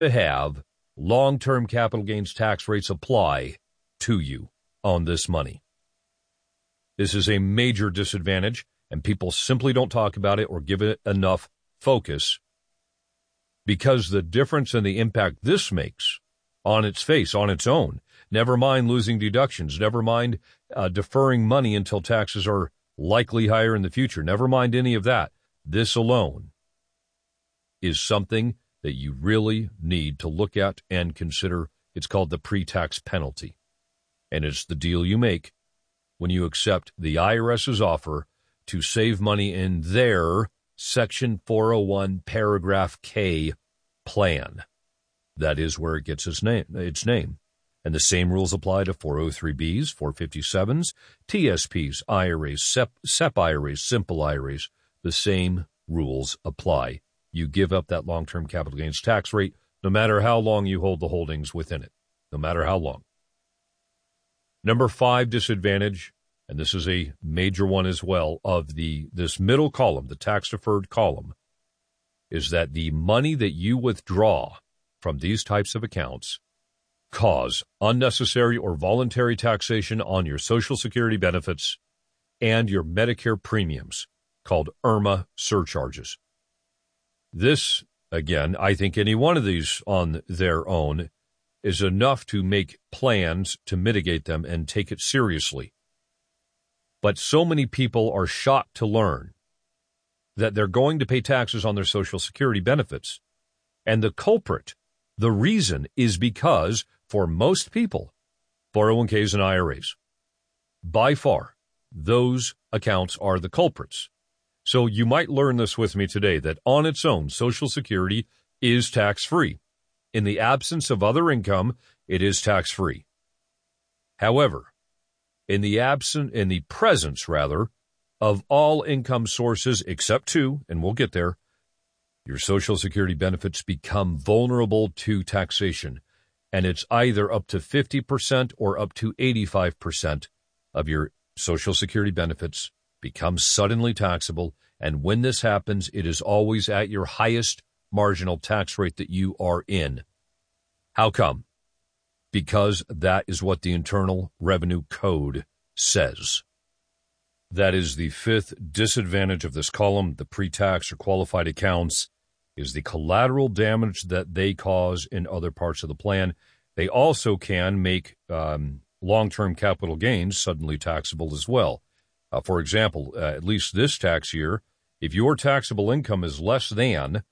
to have long-term capital gains tax rates apply to you on this money. This is a major disadvantage, and people simply don't talk about it or give it enough focus because the difference and the impact this makes on its face, on its own, never mind losing deductions, never mind deferring money until taxes are likely higher in the future, never mind any of that. This alone is something that you really need to look at and consider. It's called the pre-tax penalty, and it's the deal you make when you accept the IRS's offer to save money in their Section 401 Paragraph K plan. That is where it gets its name. And the same rules apply to 403Bs, 457s, TSPs, IRAs, SEP IRAs, simple IRAs. The same rules apply. You give up that long-term capital gains tax rate no matter how long you hold the holdings within it, no matter how long. Number 5 disadvantage, and this is a major one as well, of this middle column, the tax-deferred column, is that the money that you withdraw from these types of accounts cause unnecessary or voluntary taxation on your Social Security benefits and your Medicare premiums, called IRMAA surcharges. This, again, I think any one of these on their own is enough to make plans to mitigate them and take it seriously. But so many people are shocked to learn that they're going to pay taxes on their Social Security benefits. And the culprit, the reason, is because for most people, 401ks and IRAs, by far, those accounts are the culprits. So you might learn this with me today, that on its own, Social Security is tax-free. In the absence of other income, it is tax-free. However, in the presence of all income sources except 2, and we'll get there, your Social Security benefits become vulnerable to taxation, and it's either up to 50% or up to 85% of your Social Security benefits become suddenly taxable, and when this happens, it is always at your highest marginal tax rate that you are in. How come? Because that is what the Internal Revenue Code says. That is the 5th disadvantage of this column. The pre-tax or qualified accounts is the collateral damage that they cause in other parts of the plan. They also can make long-term capital gains suddenly taxable as well. For example, at least this tax year, if your taxable income is less than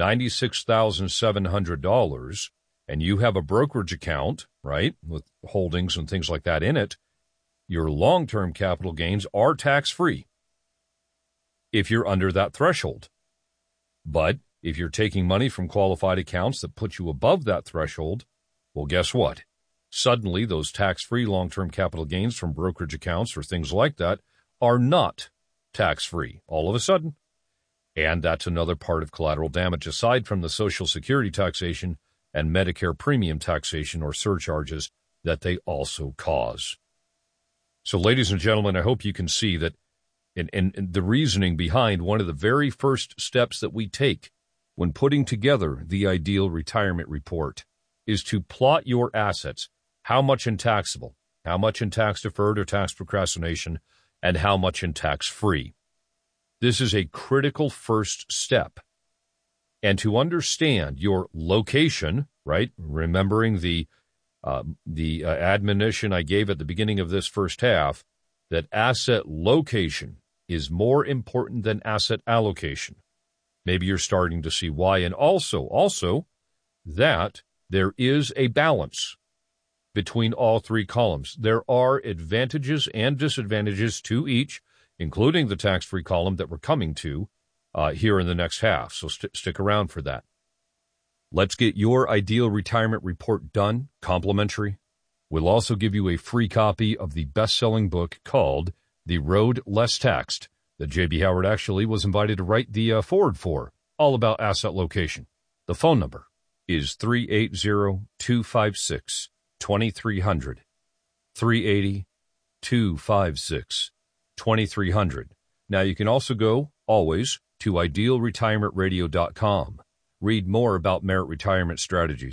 $96,700 and you have a brokerage account, right, with holdings and things like that in it, your long-term capital gains are tax-free if you're under that threshold. But if you're taking money from qualified accounts that put you above that threshold, well, guess what? Suddenly, those tax-free long-term capital gains from brokerage accounts or things like that are not tax-free all of a sudden. And that's another part of collateral damage, aside from the Social Security taxation and Medicare premium taxation or surcharges that they also cause. So, ladies and gentlemen, I hope you can see that in the reasoning behind one of the very first steps that we take when putting together the ideal retirement report is to plot your assets, how much in taxable, how much in tax-deferred or tax procrastination, and how much in tax-free. This is a critical first step. And to understand your location, right, remembering the admonition I gave at the beginning of this first half, that asset location is more important than asset allocation. Maybe you're starting to see why. And also that there is a balance between all 3 columns. There are advantages and disadvantages to each, including the tax-free column that we're coming to here in the next half. So stick around for that. Let's get your ideal retirement report done, complimentary. We'll also give you a free copy of the best-selling book called The Road Less Taxed that J.B. Howard actually was invited to write the foreword for, all about asset location. The phone number is 380-256-2300. 380-256-2300. Now, you can also go, always, to idealretirementradio.com, Read more about Merit Retirement Strategies.